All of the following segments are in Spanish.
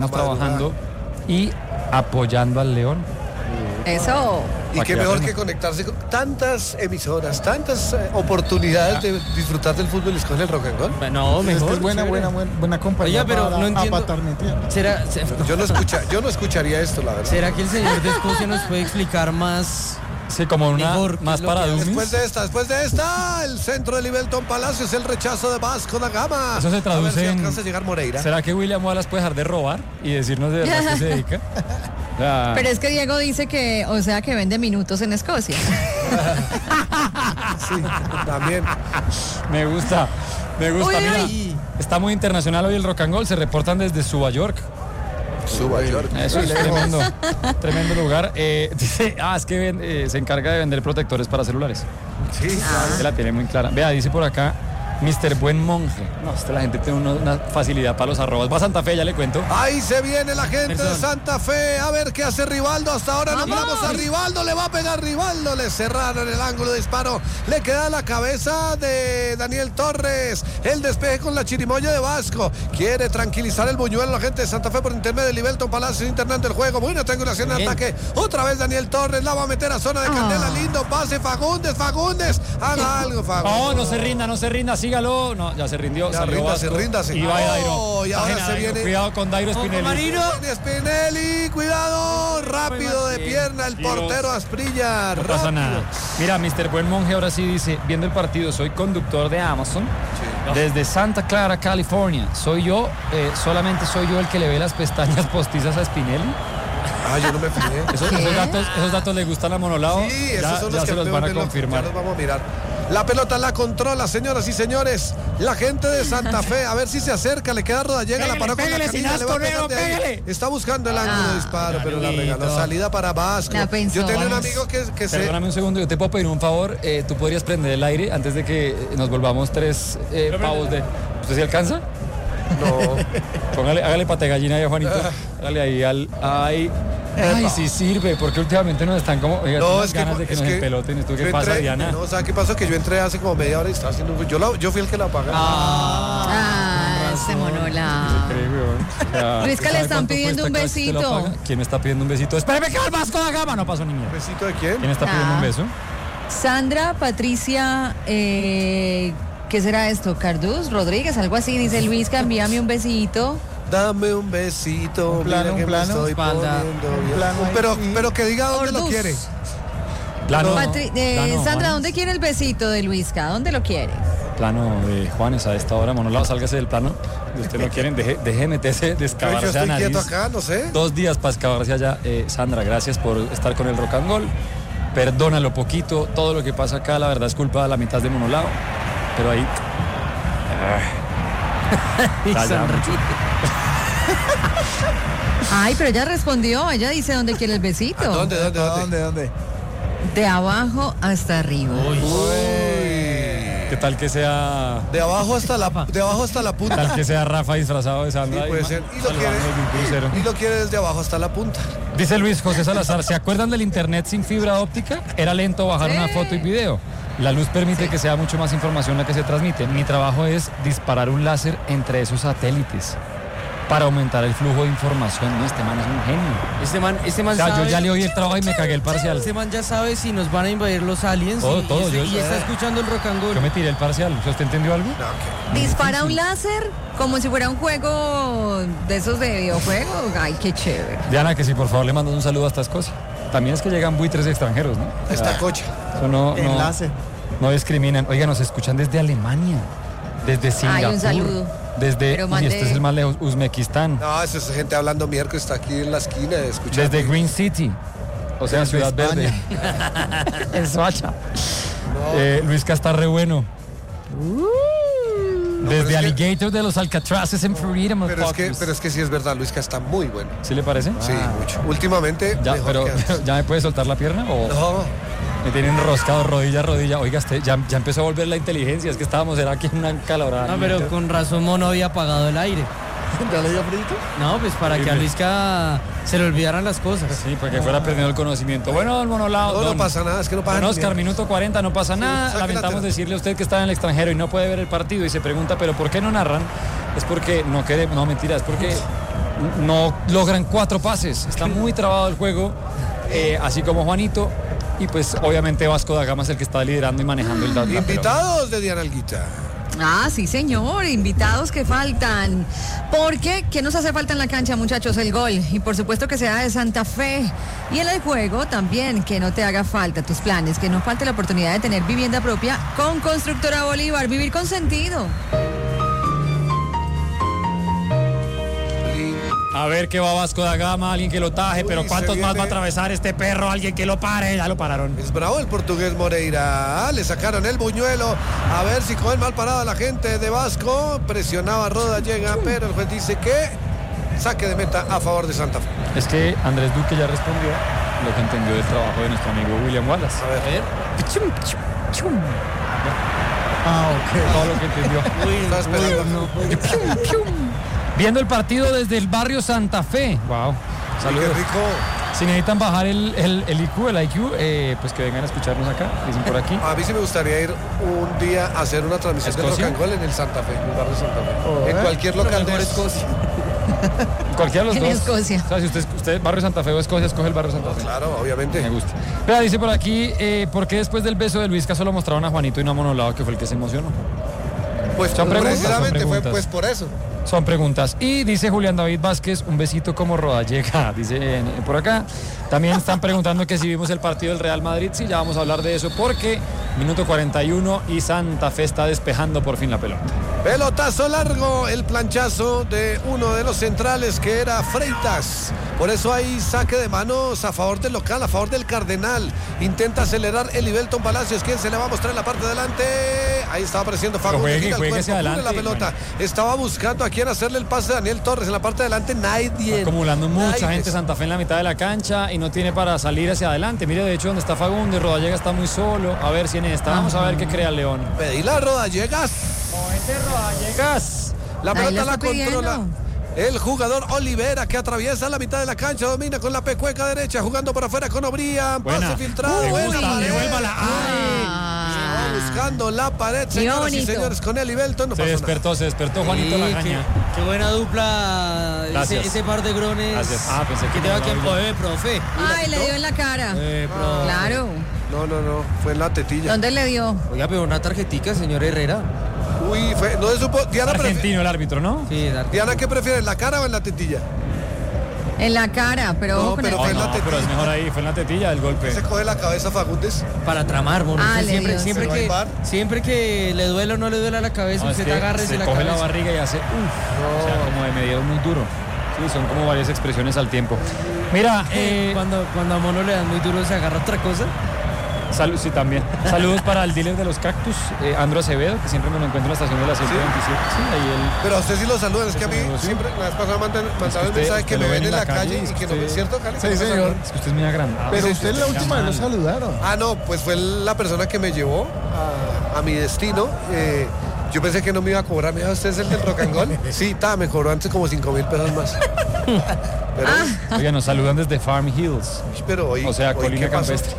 trabajando y apoyando al León. Eso. Y qué mejor que conectarse con tantas emisoras, tantas oportunidades de disfrutar del fútbol y escoger el rock and roll. No, mejor. Es buena compañía. Oye, pero no entiendo. ¿Será, Yo no escucharía esto, la verdad. ¿Será que el señor de Escocia nos puede explicar más? Sí, como una más para dummies. Después de esta, el centro de Livelton Palacios, el rechazo de Vasco da Gama. Eso se traduce a ver si en... alcanza a llegar Moreira. ¿Será que William Wallace puede dejar de robar y decirnos de verdad qué se dedica? Pero es que Diego dice que, o sea, que vende minutos en Escocia. Sí, también. Me gusta. Uy, Mira, uy. está muy internacional hoy el Rock and Roll. Se reportan desde Nueva York. Nueva York. Eso es tremendo lugar. Dice, es que se encarga de vender protectores para celulares. Sí, Se la tiene muy clara. Vea, dice por acá, Mr. Buen Monje. No, la gente tiene una facilidad para los arrobas. Va a Santa Fe, ya le cuento. Ahí se viene la gente de Santa Fe. A ver qué hace Rivaldo. Hasta ahora no vamos a Rivaldo. Le va a pegar Rivaldo. Le cerraron el ángulo de disparo. Le queda la cabeza de Daniel Torres. El despeje con la chirimoya de Vasco. Quiere tranquilizar el buñuelo la gente de Santa Fe por intermedio de Livelton Palacios internando el juego. Buena triangulación en ataque. Otra vez Daniel Torres. La va a meter a zona de Candela. Lindo pase. Fagundes. Haga algo, Fagundes. No se rinda. Sígalo. No, ya se rindió. Ríndase. Y va Dairo. Y ahora se viene. Cuidado con Dairo Spinelli. Spinelli, cuidado, rápido de pierna el portero Asprilla. No pasa nada. Mira, Mr. Buen Monje ahora sí dice, viendo el partido, soy conductor de Amazon desde Santa Clara, California. Solamente soy yo el que le ve las pestañas postizas a Spinelli. Yo no me fijé. Esos datos le gustan a Monolao. Sí, esos son los ya que se los van a confirmar. Ya los vamos a mirar. La pelota la controla, señoras y señores. La gente de Santa Fe, a ver si se acerca, le queda Rodallega, la paró con la camisa, le va a pegar de ahí. Está buscando el ángulo de disparo, pero la regaló. Salida para Vasco. Yo tenía un amigo que se... Perdóname un segundo, yo te puedo pedir un favor. Tú podrías prender el aire antes de que nos volvamos tres pavos de... ¿Usted se alcanza? No. Hágale pate gallina ahí a Juanito. Hágale ahí Ay, sí sirve, porque últimamente nos están como ganas de que nos empeloten. ¿Qué pasa, Diana? No, ¿sabes qué pasó? Que yo entré hace como media hora y estaba haciendo... Yo fui el que la apagó. Ese Monola. Luisca, le están pidiendo un besito. ¿Quién me está pidiendo un besito? Espérame que va el Vasco da Gama. No pasó ni mierda. ¿Un besito de quién? ¿Quién está pidiendo un beso? Sandra Patricia, ¿qué será esto? Carduz Rodríguez, algo así. Dice Luisca, envíame un besito. Dame un besito, un plano, pero que diga dónde lo quiere. Sandra, ¿dónde quiere el besito de Luisca? ¿Dónde lo quiere? Plano de Juanes a esta hora, Monolao, sálgase del plano. Si usted lo quieren, deje meterse, descavarse a nariz. Quieto acá, no sé. 2 días para excavarse allá. Sandra, gracias por estar con el Rock and Roll. Perdónalo poquito, todo lo que pasa acá, la verdad es culpa de la mitad de Monolao. Pero ahí... Ay, pero ella respondió, ella dice dónde quiere el besito. ¿Dónde? De abajo hasta arriba. Uy. ¿Qué tal que sea? De abajo hasta la punta. Tal que sea Rafa disfrazado de Sandra. Sí, puede ser. Y lo quiere desde abajo hasta la punta. Dice Luis José Salazar, ¿se acuerdan del internet sin fibra óptica? Era lento bajar una foto y video. La luz permite que sea mucho más información la que se transmite. Mi trabajo es disparar un láser entre esos satélites para aumentar el flujo de información. No, este man es un genio. Este man sabe, yo ya le oí el trabajo y me cagué el parcial. Este man ya sabe si nos van a invadir los aliens y está escuchando el Rock and Roll. Yo me tiré el parcial. ¿Usted entendió algo? No, Dispara un láser como si fuera un juego de esos de videojuego. Ay, qué chévere. Diana, que si por favor le mandas un saludo a estas cosas. También es que llegan buitres extranjeros, ¿no? Esta cocha. Eso no discriminan. Oiga, nos escuchan desde Alemania, desde Singapur. Ay, un saludo. Desde, este es el más lejos, Uzbekistán. No, eso es gente hablando miércoles, está aquí en la esquina escuchando. Desde Green City, o sea, Ciudad Verde. En Soacha. Luisca está re bueno. Desde Alligator de los Alcatraces en Florida. Pero es que sí es verdad, Luisca está muy bueno. ¿Sí le parece? Sí, mucho. Últimamente, ya, mejor pero que antes. ¿ya me puede soltar la pierna? ¿O? No. Me tienen enroscado rodilla a rodilla. Oiga, ya empezó a volver la inteligencia. Es que era aquí en una calorada. No, pero con razón Mono había apagado el aire. ¿Ya le dio frío? No, pues para que a Luisca se le olvidaran las cosas. Sí, para que fuera perdiendo el conocimiento. Bueno, don Monolao. No pasa nada, es que no pasa nada. Oscar, minuto 40, no pasa nada. Lamentamos decirle a usted que está en el extranjero y no puede ver el partido y se pregunta, ¿pero por qué no narran? Es porque no quiere, no, mentira, es porque no logran 4 pases. Está muy trabado el juego, así como Juanito. Y pues obviamente Vasco da Gama es el que está liderando y manejando el dato. Invitados de Diana Alguita. Ah, sí, señor. Invitados que faltan. ¿Por qué? ¿Qué nos hace falta en la cancha, muchachos? El gol. Y por supuesto que sea de Santa Fe. Y en el juego también, que no te haga falta tus planes, que no falte la oportunidad de tener vivienda propia con Constructora Bolívar. Vivir con sentido. A ver qué va Vasco da Gama, alguien que lo taje, pero ¿cuántos más va a atravesar este perro? Alguien que lo pare, ya lo pararon. Es bravo el portugués Moreira, le sacaron el buñuelo, a ver si con el mal parado la gente de Vasco, presionaba Rodallega, pero el juez dice que saque de meta a favor de Santa Fe. Es que Andrés Duque ya respondió lo que entendió del trabajo de nuestro amigo William Wallace. A ver. Ok. Todo lo que entendió. Está esperando. Viendo el partido desde el barrio Santa Fe. Wow. Saludos. Qué rico. Si necesitan bajar el IQ, pues que vengan a escucharnos acá, dicen por aquí. A mí sí me gustaría ir un día a hacer una transmisión de Rock and Roll en el Santa Fe, en el barrio Santa Fe. En cualquier local de Escocia. Cualquiera de los en dos. Escocia. O sea, si usted barrio Santa Fe o Escocia, escoge el barrio Santa Fe. Claro, obviamente. Me gusta. Pero dice por aquí, ¿por qué después del beso de Luisca solo mostraron a Juanito y no a Monolao, que fue el que se emocionó? Pues precisamente fue pues por eso. Son preguntas. Y dice Julián David Vázquez, un besito como Rodallega, dice por acá. También están preguntando que si vimos el partido del Real Madrid. Sí, ya vamos a hablar de eso porque minuto 41 y Santa Fe está despejando por fin la pelota. Pelotazo largo, el planchazo de uno de los centrales que era Freitas. Por eso hay saque de manos a favor del local, a favor del Cardenal. Intenta acelerar Elivelton Palacios, quien se le va a mostrar en la parte de delante. Ahí estaba apareciendo Fagundes. Juegue hacia adelante, la pelota. Estaba buscando a quien hacerle el pase a Daniel Torres en la parte de delante. Nadie. Está acumulando mucha gente Santa Fe en la mitad de la cancha y no tiene para salir hacia adelante. Mire, de hecho, donde está Fagundes, Rodallega está muy solo. A ver si en esta. Vamos a ver qué crea León. Pedila Rodallegas. Rodallegas. La pelota la controla el jugador Olivera, que atraviesa la mitad de la cancha, domina con la pecueca derecha, jugando por afuera con O'Brien, pase filtrado, devuélvala. Buscando la pared, señoras y señores, con Elivelton. Se despertó Juanito Lagaña. Qué buena dupla ese par de grones. Gracias. Pensé que te iba a que profe. Ay, le dio en la cara. Claro. No, fue en la tetilla. ¿Dónde le dio? Oiga, pero una tarjetica, señor Herrera. Uy, no se supo. Diana argentino el árbitro, ¿no? Sí, Diana, ¿qué prefiere, en la cara o en la tetilla? En la cara, pero ojo con el fue en la tetilla. Pero es mejor ahí, fue en la tetilla el golpe. Se coge la cabeza Fagundes. Para tramar, bueno. Siempre que le duele o no le duele la cabeza, usted agarre se la coge cabeza. La barriga y hace o sea, como de medio muy duro. Sí, son como varias expresiones al tiempo. Mira, cuando a Mono le dan muy duro, ¿se agarra otra cosa? Sí, también. Saludos para el dealer de los cactus, Andro Acevedo, que siempre me lo encuentro en la estación de la 127. Sí, ahí él. Pero a usted sí lo saludan, es que a mí siempre, la vez pasada mandaron el mensaje que me ven en la calle y que no es cierto, Cali. Sí, señor. Es que usted es muy agrandado. Pero usted la última vez lo saludaron. No, pues fue la persona que me llevó a mi destino. Yo pensé que no me iba a cobrar. Mira, ¿usted es el del Rock and Roll? Sí, me cobró antes como 5,000 pesos más. Pero, oiga, nos saludan desde Farm Hills. Pero hoy, o sea, colina campestre.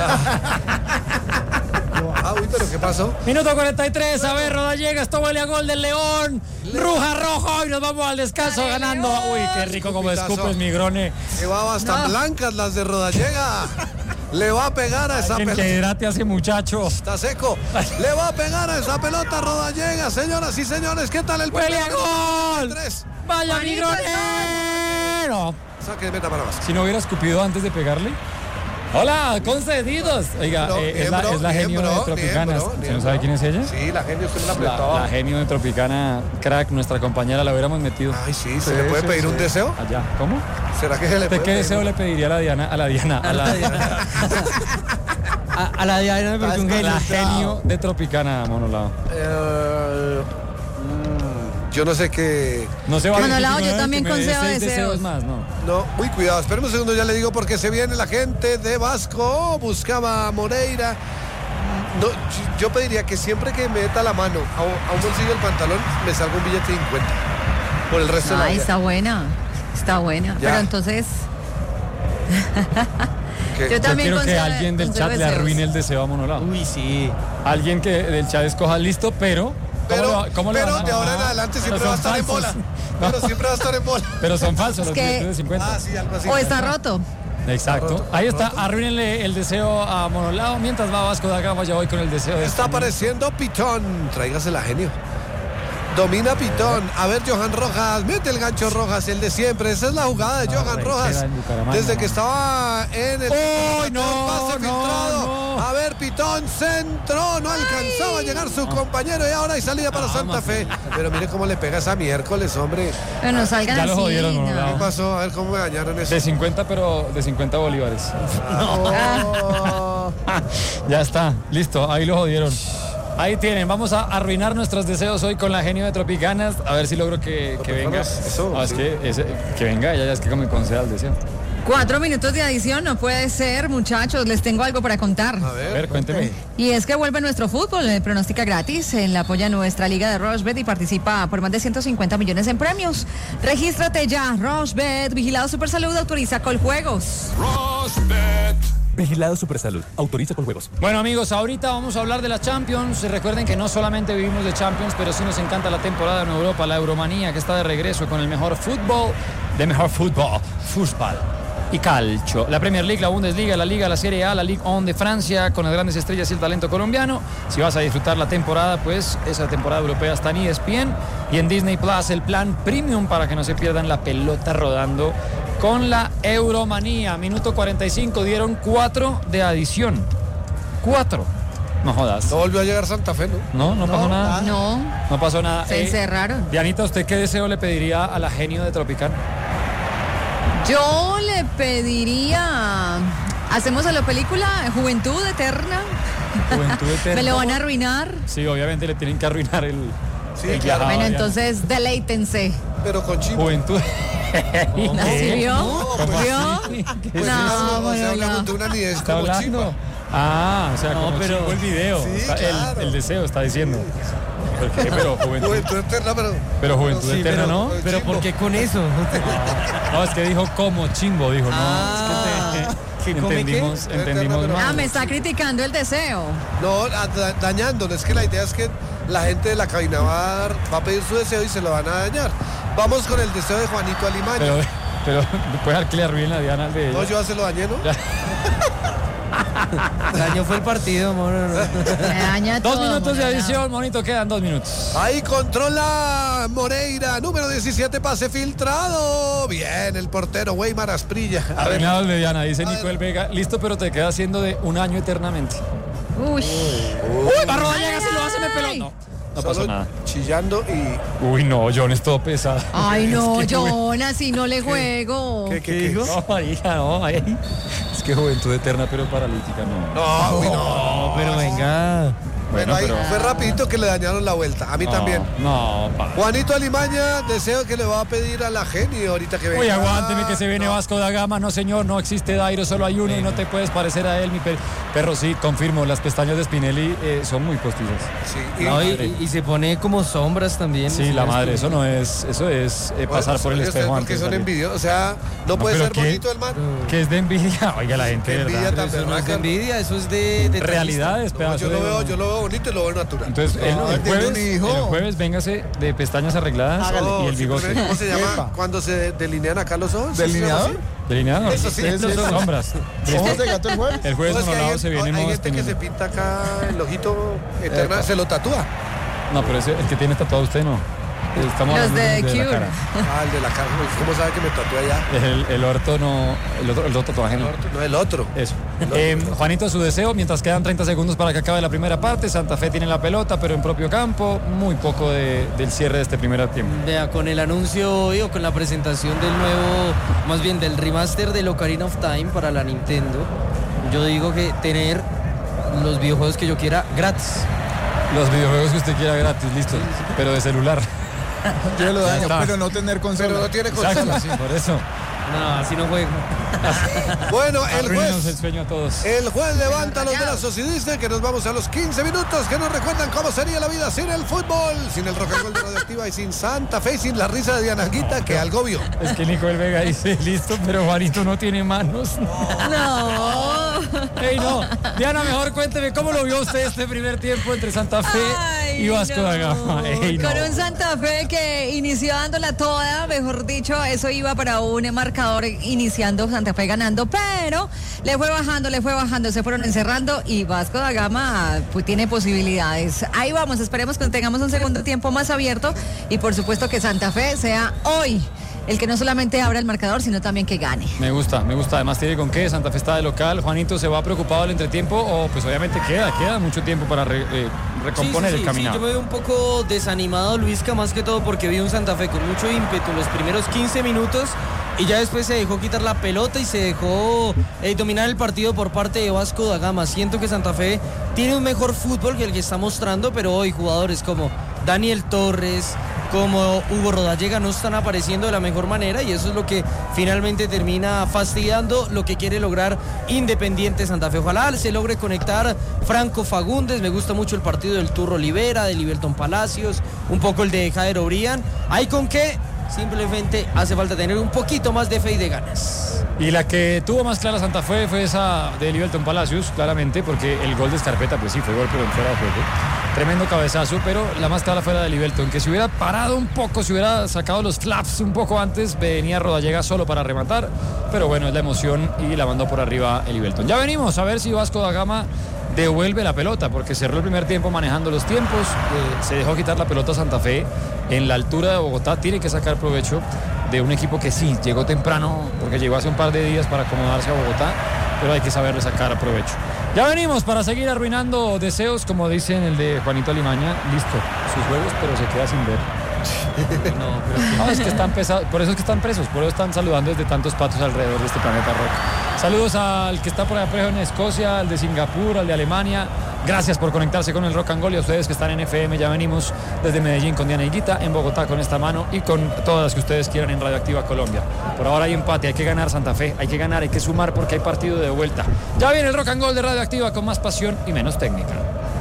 Pero ¿qué pasó? Minuto 43, a ver, Rodallega, esto huele a gol del León. Ruja rojo y nos vamos al descanso ganando. Uy, qué rico como escupes, Migrone. Que babas tan blancas las de Rodallega. Le va a pegar a esa pelota. Que hidrate a ese muchacho. Está seco. Le va a pegar a esa pelota Rodallega, señoras y señores. ¿Qué tal el ¡huele a gol! ¡Vaya Migronero! Saque de meta para Vasco. Si no hubiera escupido antes de pegarle. ¡Hola! ¡Concedidos! Oiga, es la genio de Tropicana. ¿Se no sabe quién es ella? Sí, la genio, usted me la apretó. La genio de Tropicana, crack, nuestra compañera, la hubiéramos metido. Ay, sí, ¿se le puede pedir un deseo? Allá, ¿cómo? ¿Será que se le puede ¿qué deseo le pediría a la Diana? A la Diana, porque un genio. La genio de Tropicana, Monolao. Yo no sé qué. No se va Monolao, yo también concedo deseos más, ¿no? No, muy cuidado. Espérame un segundo, ya le digo porque se viene la gente de Vasco. Buscaba a Moreira. No, yo pediría que siempre que me meta la mano a un bolsillo del pantalón me salga un billete de 50 por el resto de la vida. Está buena. Ya. Pero entonces. Yo también quiero que alguien del chat le arruine el deseo a Monolao. Uy, sí. Alguien que del chat escoja listo, pero de ahora en adelante siempre va a estar en bola. Pero siempre va a estar en bola. Pero son falsos los que- billetes de 50. Ah, sí, algo así. O está roto. Exacto. Ahí está, arruínenle el deseo a Monolao. Mientras va Vasco da Gama, ya voy con el deseo de... Está apareciendo Pitón. Tráigasela, genio. Domina Pitón. A ver, Johan Rojas. Mete el gancho Rojas, el de siempre. Esa es la jugada de Johan Rojas. en Bucaramanga, Desde no. que estaba en el ¡Uy, no, pase no, filtrado. no! A ver, Pitón centró. No alcanzaba a llegar su compañero. Y ahora hay salida para Santa Fe. Pero mire cómo le pega esa miércoles, hombre. Pero no salgan Ya lo así. jodieron, no. Monolao. ¿Qué pasó? A ver cómo me dañaron eso. De 50, pero de 50 bolívares. Ya está, listo, ahí lo jodieron. Ahí tienen, vamos a arruinar nuestros deseos hoy con la genio de Tropicanas. A ver si logro que venga. Eso, Ah, es sí. que venga ella, ya es que como me conceda el deseo. 4 minutos de adición, no puede ser, muchachos. Les tengo algo para contar. A A ver. ver, cuénteme. Y es que vuelve nuestro fútbol, pronostica gratis, la apoya nuestra liga de Rochebet y participa por más de 150 millones en premios. Regístrate ya, Rochebet, vigilado Supersalud, autoriza Coljuegos. Vigilado Supersalud. Autoriza con juegos. Bueno amigos, ahorita vamos a hablar de la Champions. Recuerden que no solamente vivimos de Champions, pero sí nos encanta la temporada en Europa, la Euromanía, que está de regreso con el mejor fútbol y calcio. La Premier League, la Bundesliga, la Liga, la Serie A, la Ligue 1 de Francia, con las grandes estrellas y el talento colombiano. Si vas a disfrutar la temporada, pues esa temporada europea está en ESPN y en Disney Plus, el plan premium para que no se pierdan la pelota rodando con la Euromanía. Minuto 45, dieron 4 de adición. 4. No jodas. No volvió a llegar Santa Fe, ¿no? No pasó nada. No, No pasó nada. se encerraron. Dianita, ¿usted qué deseo le pediría a la genio de Tropicana? Yo le pediría, hacemos a la película Juventud Eterna. Juventud eterna. Me lo van a arruinar. Sí, obviamente le tienen que arruinar el... Sí, el claro. viajado, Bueno, Diana. entonces deleítense. Pero con Chimbo. Juventud. ¿Así vio? ¿Cómo ¿Vio? así? ¿Qué Pues No, no, bueno, hablamos no. de una niñez está como hablando? Chimba. Ah, o sea, No, como pero- chimbo el video. Sí, Está- claro. el deseo está diciendo. ¿Por qué? Pero juventud. Juventud eterna, pero Juventud sí, eterna, ¿no? Pero ¿por qué con eso? No, es que dijo como chimbo, dijo, no. Ah, es que ¿qué come entendimos qué? entendimos Eterna, Ah, mal. me está criticando el deseo. No, dañándolo. Es que la idea es que la gente de la cabina va a pedir su deseo y se lo van a dañar. Vamos con el deseo de Juanito Alimaña. Pero puede dar que le arruinen la Diana al de ella. No, yo ya se lo dañé, ¿no? Daño fue el partido, mono. Me daña 2 todo, minutos de Monolao. adición, monito, quedan 2 minutos. Ahí controla Moreira, número 17, pase filtrado. Bien, el portero Weimar Asprilla. A ver, Arruinado el de Diana, dice A ver. Nicole Vega. Listo, pero te queda haciendo de un año eternamente. Uy. Uy, Barro llega, si lo hace, me peló. No pasó solo nada. chillando y... Uy, no, John es todo pesado. Ay, no, Es que John, así no le juego. ¿Qué dijo? No, hija, no, ahí. Es que juventud eterna, pero paralítica, no. No, uy, no. No, pero venga. Bueno, ahí pero- fue rapidito que le dañaron la vuelta. A mí también. No, pa. Juanito Alimaña, deseo que le va a pedir a la genio ahorita que venga. Oye, aguánteme que se viene No. Vasco da Gama. No, señor, no existe Dairo, solo hay uno y no te puedes parecer a él, mi perro. Sí, confirmo, las pestañas de Spinelli son muy postizas. Sí, y- No, y se pone como sombras también. Sí, la madre, eso no es, eso es pasar por el Ustedes espejo porque antes de son salir. envidiosos. O sea, no puede pero ser ¿qué? bonito el man. Que es de envidia. Oiga, la gente, Qué de envidia verdad. tan Eso no es de berraca. envidia, eso es de Realidades, No, pedazo yo lo de- veo bonito y lo veo natural. Entonces, el jueves véngase de pestañas arregladas No, y el bigote. simplemente, ¿cómo se llama? Epa. Cuando se delinean acá los ojos. ¿sí se llama ¿Delineador? así? Delineado. Eso sí, Los eso. sombras. ¿Ojos de gato el jueves? El jueves No, es que Monolao se viene hay modo gente que se Spinelli. pinta acá el ojito eterna, se lo tatúa. No, pero el que tiene tatuado usted no. Estamos Los hablando de la Cure. cara. Ah, el de la cara. ¿Cómo sabe que me tatué allá? El orto no. El otro tatuaje no. No, el otro. Eso. Juanito, su deseo, mientras quedan 30 segundos para que acabe la primera parte. Santa Fe tiene la pelota, pero en propio campo. Muy poco del cierre de este primer tiempo. Vea, con el anuncio o con la presentación del nuevo, más bien del remaster de Ocarina of Time para la Nintendo, yo digo que tener los videojuegos que yo quiera gratis. Los videojuegos que usted quiera gratis, listo. Pero de celular. Yo lo daño, está. pero no tener consola. Pero no tiene Exacto, consola. sí, por eso. No, así no juego. Bueno, el Arruínenos el juez. sueño a todos. El juez levanta a los brazos y dice que nos vamos a los 15 minutos que nos recuerdan cómo sería la vida sin el fútbol, sin el rock and roll de Radioactiva y sin Santa Fe y sin la risa de Dianaguita que algo vio. Es que Nicole Vega dice, listo, pero Juanito no tiene manos. No. Ey, no. Diana, mejor cuénteme cómo lo vio usted este primer tiempo entre Santa Fe Ay, y Vasco da Gama. Ey, no. Con un Santa Fe que inició dándola toda, mejor dicho, eso iba para un marcador iniciando Santa Fe ganando, pero le fue bajando, se fueron encerrando y Vasco da Gama pues tiene posibilidades. Ahí vamos, esperemos que tengamos un segundo tiempo más abierto y por supuesto que Santa Fe sea hoy el que no solamente abra el marcador, sino también que gane. Me gusta. Además tiene con qué. Santa Fe está de local. Juanito se va preocupado al entretiempo o pues obviamente queda mucho tiempo para recomponer el caminado. Sí, yo me veo un poco desanimado, Luisca, más que todo porque vi un Santa Fe con mucho ímpetu en los primeros 15 minutos y ya después se dejó quitar la pelota y se dejó dominar el partido por parte de Vasco da Gama. Siento que Santa Fe tiene un mejor fútbol que el que está mostrando, pero hoy jugadores como Daniel Torres, como Hugo Rodallega no están apareciendo de la mejor manera y eso es lo que finalmente termina fastidiando lo que quiere lograr Independiente Santa Fe. Ojalá se logre conectar Franco Fagundes, me gusta mucho el partido del Turro Olivera, de Liberton Palacios, un poco el de Jader Obrián. ¿Hay con qué? Simplemente hace falta tener un poquito más de fe y de ganas. Y la que tuvo más clara Santa Fe fue esa de Liberton Palacios, claramente, porque el gol de Scarpetta, pues sí, fue gol, pero fuera de juego. Tremendo cabezazo, pero la más clara fue la de Liberton, que si hubiera parado un poco, si hubiera sacado los flaps un poco antes, venía Rodallega solo para rematar, pero bueno, es la emoción y la mandó por arriba el Liberton. Ya venimos a ver si Vasco da Gama devuelve la pelota, porque cerró el primer tiempo manejando los tiempos, se dejó quitar la pelota a Santa Fe en la altura de Bogotá, tiene que sacar provecho de un equipo que sí, llegó temprano, porque llegó hace un par de días para acomodarse a Bogotá, pero hay que saberle sacar provecho. Ya venimos para seguir arruinando deseos, como dicen el de Juanito Alimaña, listo, sus juegos, pero se queda sin ver. No, es que están pesados, por eso es que están presos, por eso están saludando desde tantos patos alrededor de este planeta rock. Saludos al que está por allá en Escocia, al de Singapur, al de Alemania. Gracias por conectarse con el Rock and Roll y a ustedes que están en FM. Ya venimos desde Medellín con Diana Higuita, en Bogotá con esta mano y con todas las que ustedes quieran en Radioactiva Colombia. Por ahora hay empate, hay que ganar Santa Fe, hay que ganar, hay que sumar porque hay partido de vuelta. Ya viene el Rock and Roll de Radioactiva con más pasión y menos técnica.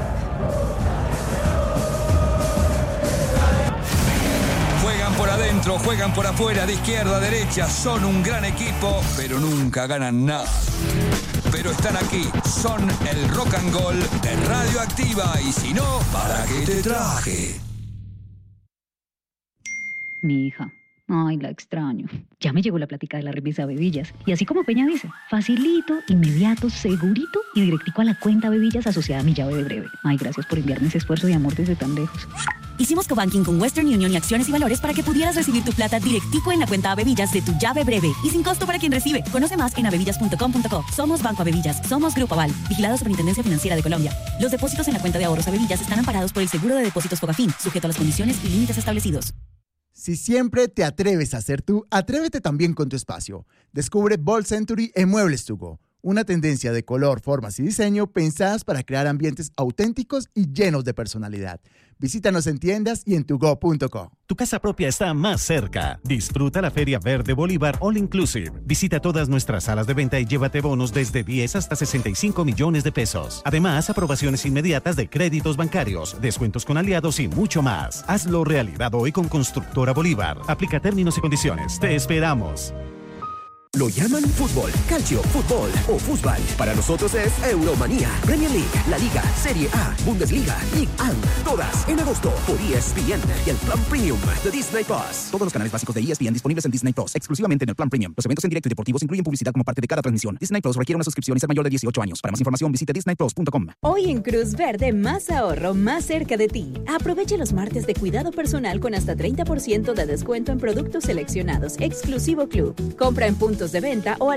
Por adentro, juegan por afuera, de izquierda a derecha, son un gran equipo, pero nunca ganan nada. Pero están aquí, son el Rock and Roll de Radioactiva y si no, ¿para qué te traje? Mi hija. Ay, la extraño. Ya me llegó la plática de la remesa Bebillas. Y así como Peña dice, facilito, inmediato, segurito y directico a la cuenta Bebillas asociada a mi llave de breve. Ay, gracias por enviarme ese esfuerzo de amor desde tan lejos. Hicimos cobanking con Western Union y Acciones y Valores para que pudieras recibir tu plata directico en la cuenta Abebillas de tu llave breve y sin costo para quien recibe. Conoce más en abebillas.com.co. Somos Banco Abebillas, somos Grupo Aval, vigilado Superintendencia Financiera de Colombia. Los depósitos en la cuenta de ahorros Abebillas están amparados por el Seguro de Depósitos Fogafín, sujeto a las condiciones y límites establecidos. Si siempre te atreves a ser tú, atrévete también con tu espacio. Descubre Bold Century en Muebles To Go, una tendencia de color, formas y diseño pensadas para crear ambientes auténticos y llenos de personalidad. Visítanos en tiendas y en tugo.co. Tu casa propia está más cerca. Disfruta la Feria Verde Bolívar All Inclusive. Visita todas nuestras salas de venta y llévate bonos desde 10 hasta 65 millones de pesos. Además, aprobaciones inmediatas de créditos bancarios, descuentos con aliados y mucho más. Hazlo realidad hoy con Constructora Bolívar. Aplica términos y condiciones. Te esperamos. Lo llaman fútbol, calcio, fútbol o fútbol. Para nosotros es Euromanía, Premier League, La Liga, Serie A, Bundesliga, Ligue 1. Todas en agosto por ESPN y el Plan Premium de Disney Plus. Todos los canales básicos de ESPN disponibles en Disney Plus, exclusivamente en el Plan Premium. Los eventos en directo y deportivos incluyen publicidad como parte de cada transmisión. Disney Plus requiere una suscripción y ser mayor de 18 años. Para más información visite disneyplus.com. Hoy en Cruz Verde, más ahorro, más cerca de ti. Aproveche los martes de cuidado personal con hasta 30% de descuento en productos seleccionados. Exclusivo Club. Compra en puntos de venta o al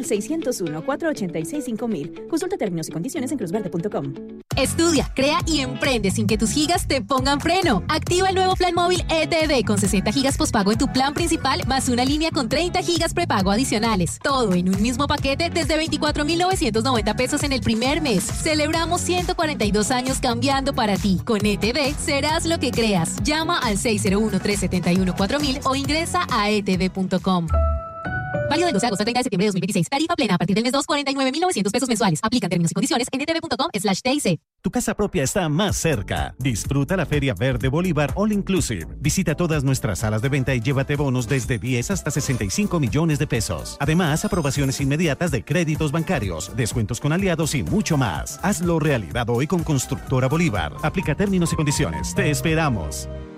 601-486-5000. Consulta términos y condiciones en cruzverde.com. Estudia, crea y emprende sin que tus gigas te pongan freno. Activa el nuevo plan móvil ETV con 60 gigas postpago en tu plan principal más una línea con 30 gigas prepago adicionales. Todo en un mismo paquete desde 24,990 pesos en el primer mes. Celebramos 142 años cambiando para ti. Con ETV serás lo que creas. Llama al 601-371-4000 o ingresa a etv.com. Válido del 12 de agosto al 30 de septiembre de 2026. Tarifa plena a partir del mes 2, 49,900 pesos mensuales. Aplican términos y condiciones en etv.com/TIC. tu casa propia está más cerca. Disfruta la Feria Verde Bolívar All Inclusive. Visita todas nuestras salas de venta y llévate bonos desde 10 hasta 65 millones de pesos. Además, aprobaciones inmediatas de créditos bancarios, descuentos con aliados y mucho más. Hazlo realidad hoy con Constructora Bolívar. Aplica términos y condiciones. Te esperamos.